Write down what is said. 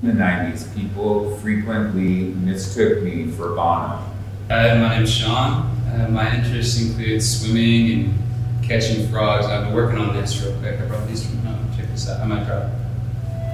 In the 90s, people frequently mistook me for Bono. My name's Sean. My interests include swimming and catching frogs. I've been working on this real quick. I brought these from home. Check this out. I might drop it.